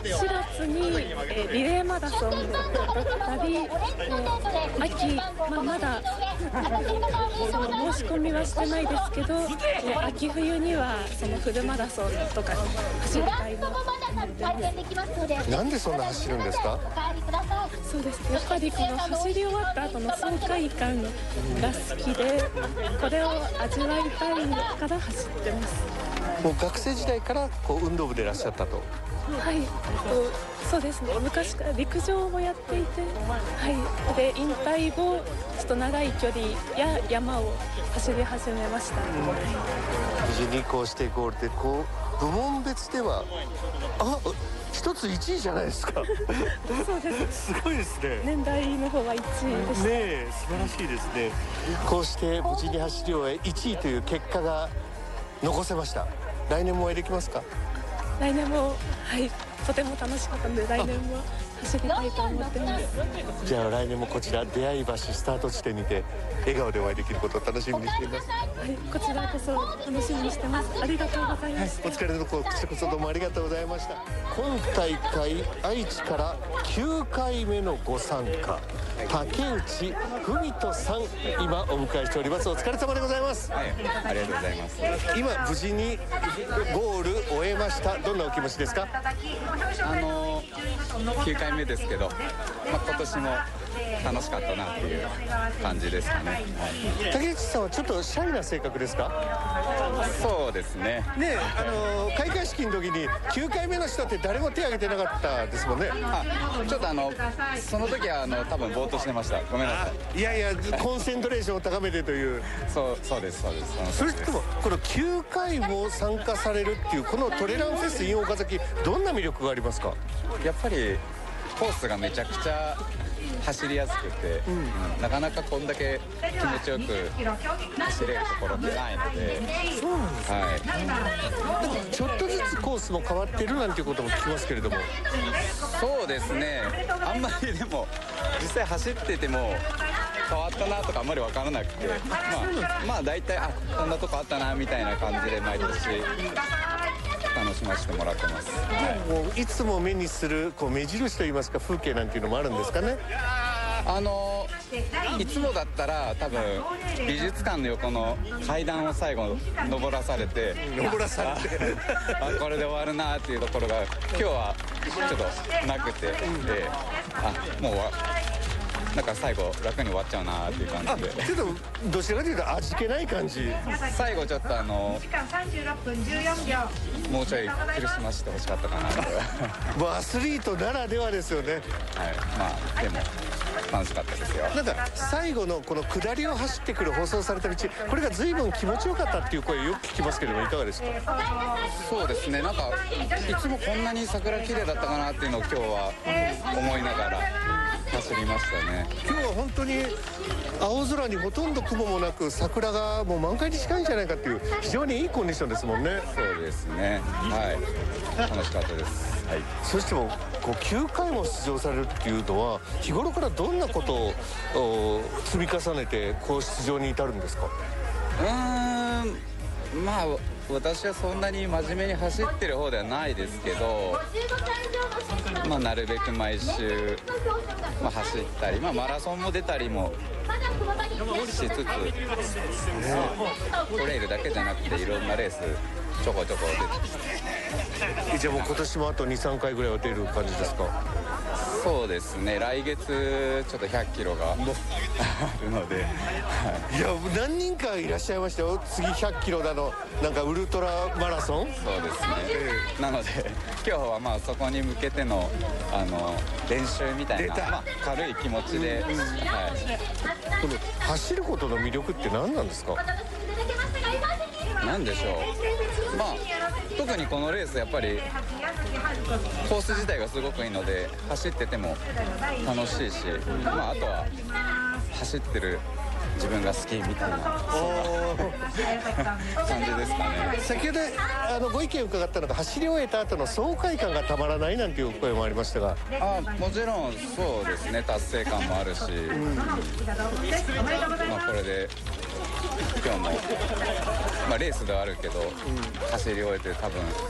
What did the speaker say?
4月に、リレーマラソンだったり、秋、まだ申し込みはしてないですけど、秋冬にはそのフルマラソンとか走りたいなと思ってます。 なんでそんな走るんですか？ そうですね、やっぱりこの走り終わった後の爽快感が好きで、これを味わいたいから走ってます。 もう学生時代から運動部でいらっしゃったと。 はい、そうですね、昔から陸上もやっていて、はい、で引退後ちょっと長い距離や山を走り始めました。 無事にこうしてゴールで、部門別では一つ1位じゃないですか。 そうです。 すごいですね。 年代の方は1位でした。 ねえ、素晴らしいですね。こうして無事に走り終え1位という結果が残せました。来年もお会いできますか？ 来年も、はい、とても楽しかったので来年も走りたいと思ってます。 じゃあ来年もこちら出会い橋スタート地点にて笑顔でお会いできることを楽しみにしています。 はい、こちらこそ楽しみにしてます。ありがとうございます。 お疲れのこちらこそどうもありがとうございました。今大会愛知から9回目のご参加、竹内文人さん、今お迎えしております。お疲れ様でございます。 はい、ありがとうございます。 今無事にゴール終えました。どんなお気持ちですか ？9回目ですけど、今年も楽しかったなっていう感じですかね。 竹内さんはちょっとシャイな性格ですか？ そうですね。 ねえ、開会式の時に9回目の人って誰も手挙げてなかったですもんね。 ちょっとその時は多分ぼーっとしてました。ごめんなさい。 いやコンセントレーションを高めてという。 そうです。 それともこの9回も参加されるっていうこのトレランフェス in 岡崎、どんな魅力がありますか？ やっぱりコースがめちゃくちゃ走りやすくて、なかなかこんだけ気持ちよく走れるところってないので。 そうなんですね。でもちょっとずつコースも変わってるなんていうことも聞きますけれども。 そうですね、あんまりでも実際走ってても変わったなとかあんまり分からなくて、まあ大体こんなとこあったなみたいな感じで毎年楽しませてもらってます。 もういつも目にする目印といいますか風景なんていうのもあるんですかね？ いつもだったら多分美術館の横の階段を最後登らされてこれで終わるなっていうところが今日はちょっとなくて、もうなんか最後楽に終わっちゃうなっていう感じで、 ちょっとどちらかというと味気ない感じ。 最後ちょっともうちょい苦しませてほしかったかなと。 もうアスリートならではですよね。 はい、でも楽しかったですよ。 なんか最後のこの下りを走ってくる舗装された道、これが随分気持ちよかったっていう声よく聞きますけれども、いかがですか？ そうですね、なんかいつもこんなに桜綺麗だったかなっていうのを今日は思いながら走りましたね。 今日は本当に青空にほとんど雲もなく、桜がもう満開に近いんじゃないかっていう非常にいいコンディションですもんね。 そうですね、はい、楽しかったです。はい、 そしても9回も出場されるっていうのは日頃からどんなことを積み重ねて出場に至るんですか？ 私はそんなに真面目に走ってる方ではないですけど、なるべく毎週、走ったり、マラソンも出たりもしつつ、トレイルだけじゃなくていろんなレースちょこちょこ出て。 じゃあもう今年もあと 2,3 回ぐらいは出る感じですか？ そうですね、来月ちょっと100キロがあるので、いや何人かいらっしゃいましたよ。次100キロだのなんかウルトラマラソン。 そうですね、なので今日はそこに向けての練習みたいな、軽い気持ちで、 この走ることの魅力って何なんですか？ なんでしょう、特にこのレースやっぱりコース自体がすごくいいので走ってても楽しいし、あとは走ってる自分が好きみたいな感じですかね。 先ほどご意見を伺ったのが走り終えた後の爽快感がたまらないなんていう声もありましたが。 もちろんそうですね、達成感もあるし、これで今日もレースではあるけど、走り終えて多分